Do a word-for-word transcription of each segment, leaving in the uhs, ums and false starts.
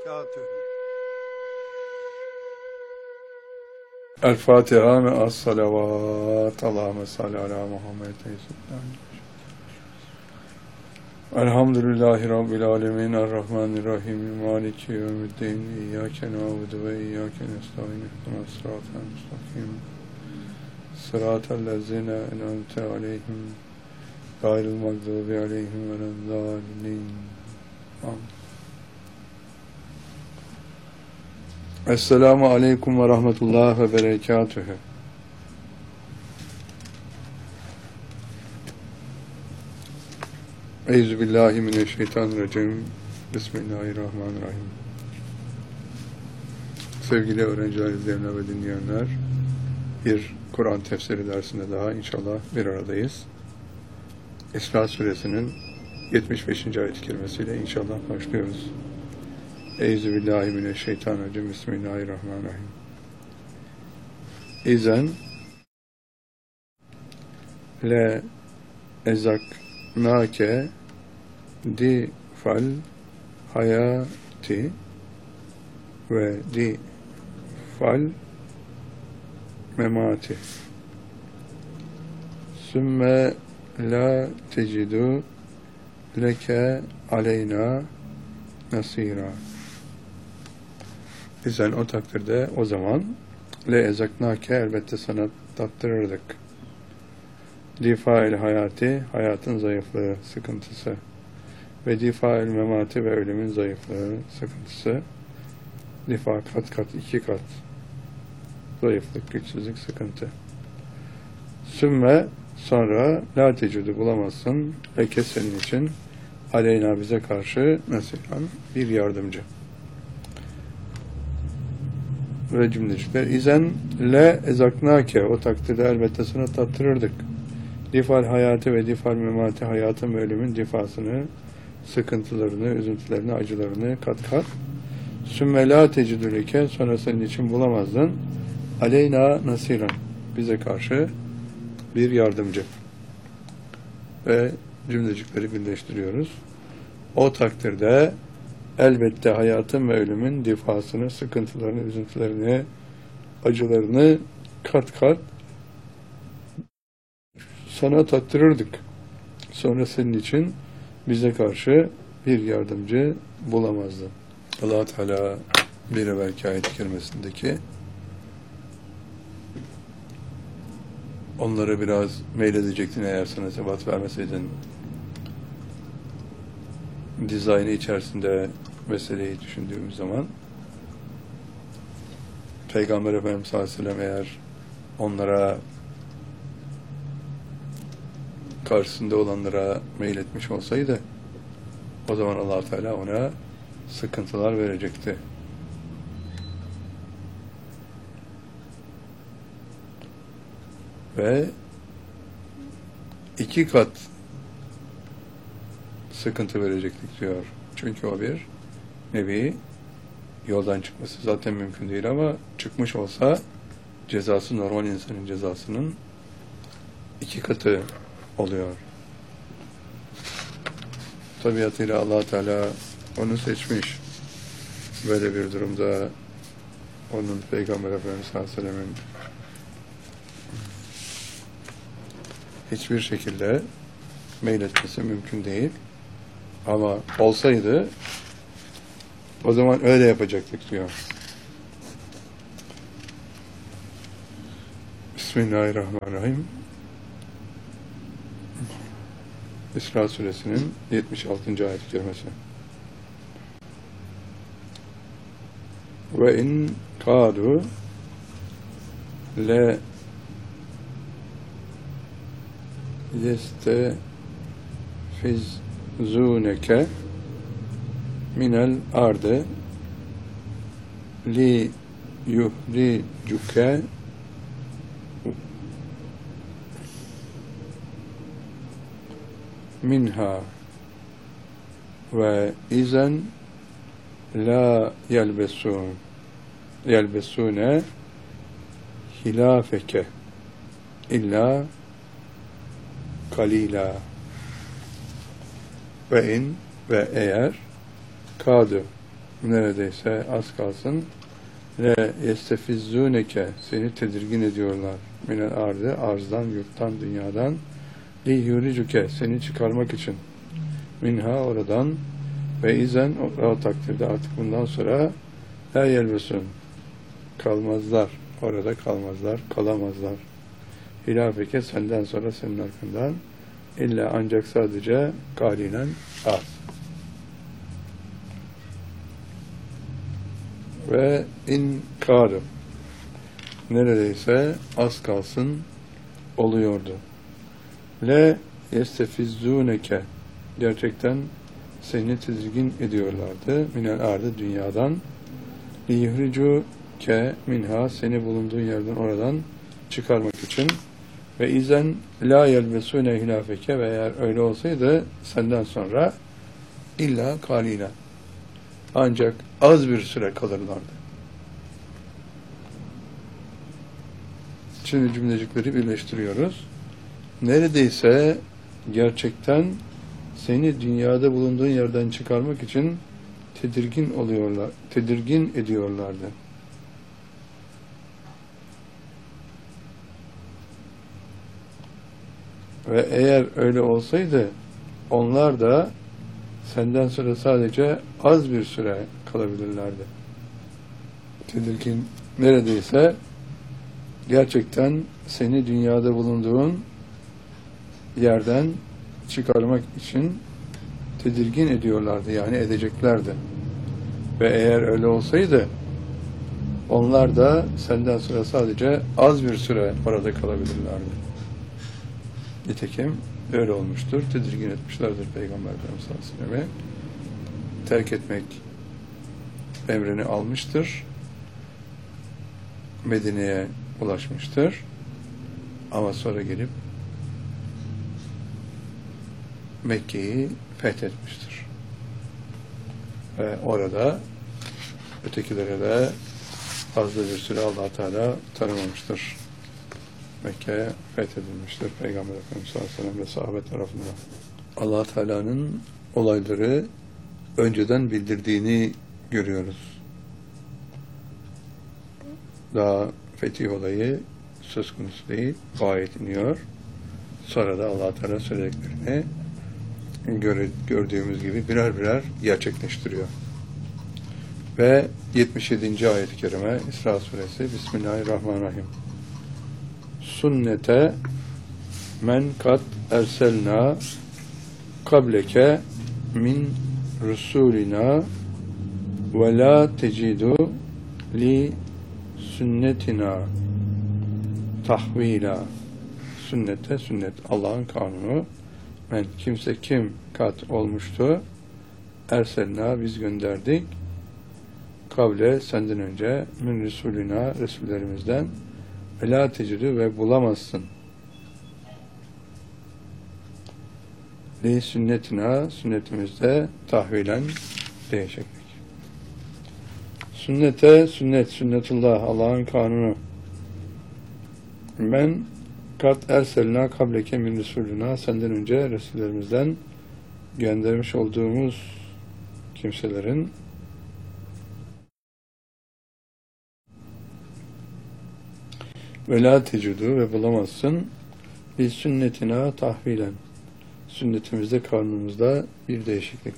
وبركاته. El-Fatiha ve as-salavat. Allahümme salli ala Muhammed. Elhamdülillahi Rabbil alemin. Errahmanirrahim. Maliki yevmiddin. İyyâke na'budu ve iyyâke nestaîn. İhdina sıratal müstakîm. Sıratal lezîne en'amte aleyhim. Gayril mağdûbi aleyhim veleddâllîn. Amin. Esselamu aleyküm ve rahmetullah ve berekatühü. Euzubillahimineşşeytanirracim. Bismillahirrahmanirrahim. Sevgili öğrenciler, izleyenler ve dinleyenler, bir Kur'an tefsiri dersinde daha inşallah bir aradayız. İsra suresinin yetmiş beşinci ayet-i kerimesiyle inşallah başlıyoruz. Euzubillahimineşşeytanirracim. Bismillahirrahmanirrahim. İzen le ezaknake di fal hayati ve di fal memati sümme la tecidu leke aleyna nasira. İzen o takdirde, o zaman le ezaknake elbette sana tattırırdık. Difail hayati, hayatın zayıflığı, sıkıntısı. Ve difail memati ve ölümün zayıflığı, sıkıntısı. Difa kat kat, iki kat. Zayıflık, güçsüzlük, sıkıntı. Sümme sonra la tecudu bulamazsın. Eke senin için aleyna bize karşı nasiran bir yardımcı. Ve cümlecikler izen le ezaknake o takdirde elbette sana tattırırdık. Difal hayatı ve difal memati, hayatın ve ölümün difasını, sıkıntılarını, üzüntülerini, acılarını kat kat. Sümme la tecidülike sonra senin için bulamazdın. Aleyna nasiran bize karşı bir yardımcı. Ve cümlecikleri birleştiriyoruz. O takdirde elbette hayatın ve ölümün difasını, sıkıntılarını, üzüntülerini, acılarını kat kat sana tattırırdık. Sonra senin için bize karşı bir yardımcı bulamazdın. Allah Teala bir evvelki ayet-i kerimesindeki onları biraz meyledecektin eğer sana sebat vermeseydin, dizaynı içerisinde meseleyi düşündüğümüz zaman Peygamber Efendimiz sallallahu aleyhi ve sellem eğer onlara, karşısında olanlara meyletmiş olsaydı o zaman Allah Teala ona sıkıntılar verecekti. Ve iki kat sıkıntı verecektik diyor. Çünkü o bir nevi, yoldan çıkması zaten mümkün değil ama çıkmış olsa cezası normal insanın cezasının iki katı oluyor. Tabiatıyla Allah Teala onu seçmiş. Böyle bir durumda onun Peygamber Efendimiz sallallahu aleyhi ve sellem'in hiçbir şekilde meyletmesi mümkün değil. Ama olsaydı o zaman öyle yapacaktık diyor. Bismillahirrahmanirrahim. İsra suresinin yetmiş altıncı ayet-i kerimesi. Ve in kâdu le yestefizûneke minel arde li yuhricuke minha ve izen la yelbesun yelbesune hilafeke illa kalila ve in ve eğer kâdu neredeyse az kalsın le yestefizzûneke seni tedirgin ediyorlar. Minel ardı arzdan, yurttan, dünyadan li yuricuke seni çıkarmak için minha oradan ve izen o takdirde artık bundan sonra la yelbesun kalmazlar. Orada kalmazlar, kalamazlar. Hilafeke senden sonra senin arkandan illa ancak sadece kalinen az. Ve in kârım neredeyse az kalsın oluyordu. Le yestefizzûneke gerçekten seni tedirgin ediyorlardı. Minel ardı dünyadan liyuhricu ke minha seni bulunduğun yerden oradan çıkarmak için ve izen la yelbesûne hilafeke ve eğer öyle olsaydı senden sonra illa kalina ancak az bir süre kalırlardı. Şimdi cümlecikleri birleştiriyoruz. Neredeyse gerçekten seni dünyada bulunduğun yerden çıkarmak için tedirgin oluyorlar, tedirgin ediyorlardı. Ve eğer öyle olsaydı onlar da senden sonra sadece az bir süre kalabilirlerdi. Tedirgin neredeyse gerçekten seni dünyada bulunduğun yerden çıkarmak için tedirgin ediyorlardı, yani edeceklerdi. Ve eğer öyle olsaydı onlar da senden sonra sadece az bir süre orada kalabilirlerdi. Nitekim öyle olmuştur. Tedirgin etmişlerdir Peygamber Efendimiz sallallahu aleyhi ve sellem'i. Terk etmek emrini almıştır. Medine'ye ulaşmıştır. Ama sonra gelip Mekke'yi fethetmiştir. Ve orada ötekilere de fazla bir süre Allah Teala tanımamıştır. Mekke fethedilmiştir Peygamber Efendimiz sallallahu aleyhi ve sellem ve sahabe tarafından. Allah Teala'nın olayları önceden bildirdiğini görüyoruz. Daha fetih olayı söz konusu değil, bu ayet iniyor. Sonra da Allah Teala söylediklerini gördüğümüz gibi birer birer gerçekleştiriyor. Ve yetmiş yedinci ayet-i kerime İsra suresi Bismillahirrahmanirrahim. Sünnete men kat erselna kableke min rusulina ve la tecidu li sünnetina tahvila. Sünnete sünnet Allah'ın kanunu. Men kimse kim kat olmuştu erselna biz gönderdik kable senden önce min rusulina resullerimizden ve la tecidu ve bulamazsın li sünnetina sünnetimizde tahvilen değişiklik. Sünnete sünnet sünnetullah Allah'ın kanunu. Men kat erselna kableke min rusulina senden önce resullerimizden göndermiş olduğumuz kimselerin ve la tecidu ve bulamazsın biz sünnetina tahvilen sünnetimizde kanunumuzda bir değişiklik.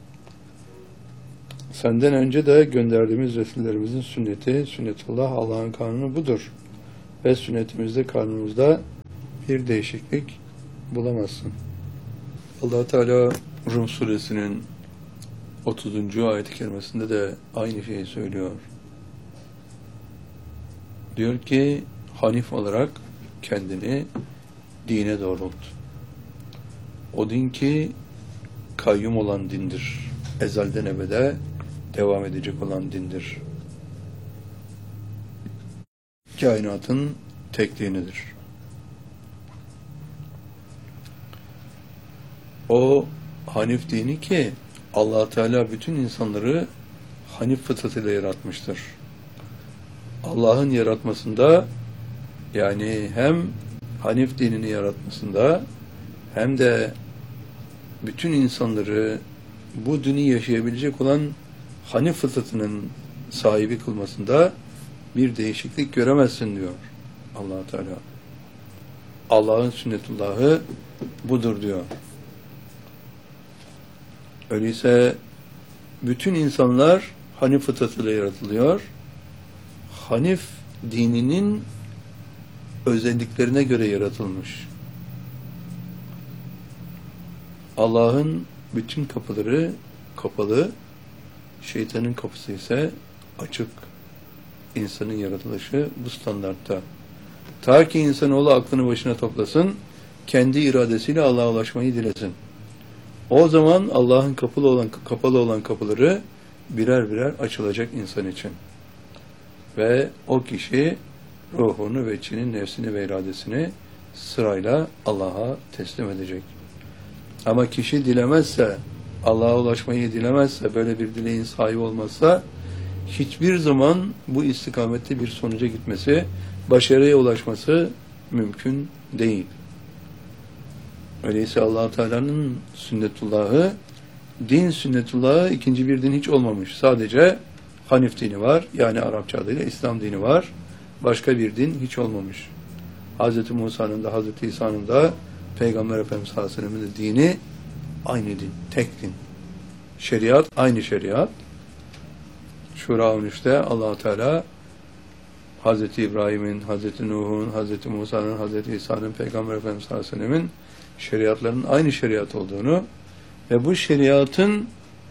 Senden önce de gönderdiğimiz resullerimizin sünneti, sünnetullah Allah'ın kanunu budur. Ve sünnetimizde kanunumuzda bir değişiklik bulamazsın. Allah Teala Rum suresinin otuzuncu ayet-i kerimesinde de aynı şeyi söylüyor. Diyor ki Hanif olarak kendini dine doğrult. O din ki kayyum olan dindir. Ezelden ebede devam edecek olan dindir. Kainatın tekliğinidir. O Hanif dini ki Allah Teala bütün insanları Hanif fıtratıyla yaratmıştır. Allah'ın yaratmasında yani hem Hanif dinini yaratmasında hem de bütün insanları bu dini yaşayabilecek olan Hanif fıtratının sahibi kılmasında bir değişiklik göremezsin diyor Allah Teala. Allah'ın sünnetullahı budur diyor. Öyleyse bütün insanlar Hanif fıtratıyla yaratılıyor. Hanif dininin özelliklerine göre yaratılmış. Allah'ın bütün kapıları kapalı, şeytanın kapısı ise açık. İnsanın yaratılışı bu standartta. Ta ki insanoğlu aklını başına toplasın, kendi iradesiyle Allah'a ulaşmayı dilesin. O zaman Allah'ın kapalı olan kapalı olan kapıları birer birer açılacak insan için. Ve o kişi ruhunu ve içinin nefsini ve iradesini sırayla Allah'a teslim edecek. Ama kişi dilemezse, Allah'a ulaşmayı dilemezse, böyle bir dileğin sahibi olmazsa, hiçbir zaman bu istikamette bir sonuca gitmesi, başarıya ulaşması mümkün değil. Öyleyse Allah Teala'nın sünnetullahı, din sünnetullahı ikinci bir din hiç olmamış. Sadece Hanif dini var, yani Arapça adıyla İslam dini var. Başka bir din hiç olmamış. Hazreti Musa'nın da, Hazreti İsa'nın da, Peygamber Efendimiz sallallahu aleyhi ve sellem'in de dini aynı din, tek din. Şeriat aynı şeriat. Şura on üçte Allah Teala Hazreti İbrahim'in, Hazreti Nuh'un, Hazreti Musa'nın, Hazreti İsa'nın, Peygamber Efendimiz sallallahu aleyhi ve sellem'in şeriatlarının aynı şeriat olduğunu ve bu şeriatın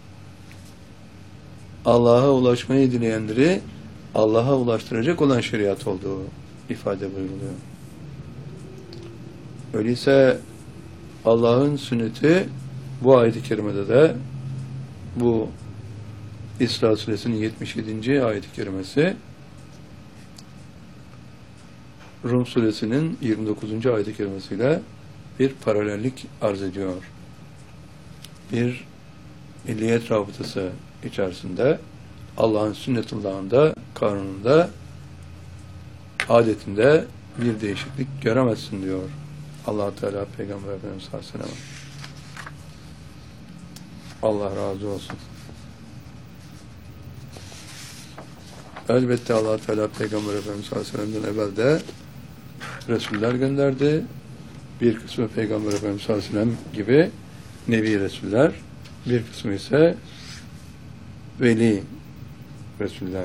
Allah'a ulaşmayı dileyenleri Allah'a ulaştıracak olan şeriat olduğu ifade buyuruluyor. Öyleyse Allah'ın sünneti bu ayet-i kerimede de bu İsra suresinin yetmiş yedinci ayet-i kerimesi, Rum suresinin yirmi dokuzuncu ayet-i kerimesiyle bir paralellik arz ediyor. Bir milliyet rabıtası içerisinde Allah'ın sünnetullahında, kanununda, adetinde bir değişiklik göremezsin diyor Allah Teala Peygamber Efendimiz sallallahu aleyhi ve sellem. Allah razı olsun. Elbette Allah Teala Peygamber Efendimiz sallallahu aleyhi ve sellem'den evvel de Resuller gönderdi. Bir kısmı Peygamber Efendimiz sallallahu aleyhi ve sellem gibi Nebi Resuller, bir kısmı ise Veli Resuller.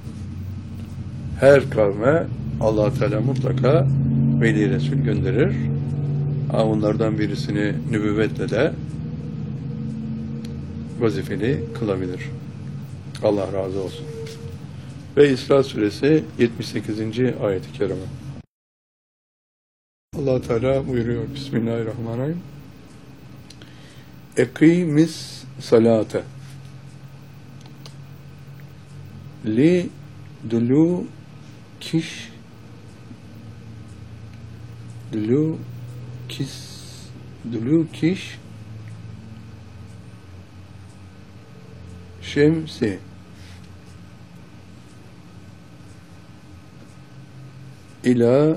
Her kavme Allah Teala mutlaka Veli Resul gönderir. Ama onlardan birisini nübüvvetle de vazifeli kılabilir. Allah razı olsun. Ve İsra suresi yetmiş sekizinci ayet-i kerime. Allah Teala buyuruyor. Bismillahirrahmanirrahim. Ekimis salate li dulu kiş dulu kis dulu kiş şemsi ila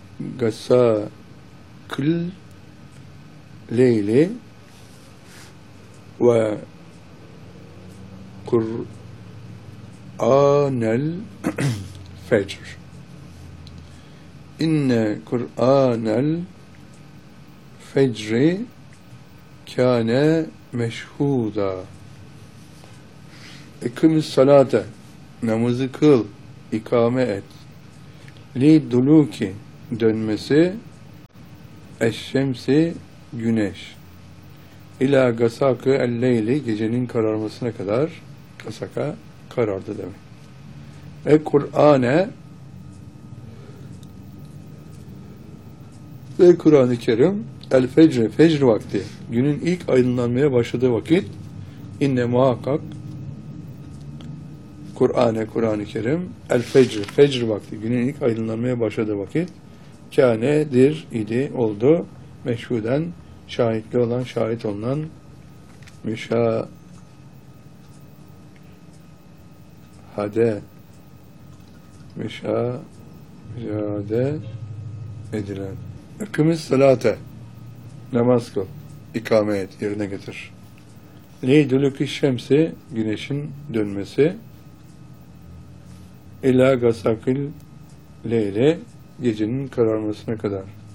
gasakil leyli ve Kur'anel fecr. İnne Kur'anel fecri kâne meşhuda. İkimiz salate, namazı kıl, ikame et. Li duluki, dönmesi, eşşemsi, güneş. İlâ gasakı el-leyli, gecenin kararmasına kadar, gasaka karardı demek. Ve Kur'ane ve Kur'an-ı Kerim el-fecr, fecr vakti, günün ilk aydınlanmaya başladığı vakit, inne muhakkak Kur'an-ı Kur'an-ı Kerim el-fecr, fecr vakti, günün ilk aydınlanmaya başladığı vakit kânedir, idi, oldu, meşhuden, şahitli olan, şahit olunan, müşahade müşahade edilen. Ekimiz salate, namaz kıl, ikame et, yerine getir. Leydülük şemsi güneşin dönmesi. Ela gasakil leyle gecenin kararmasına kadar.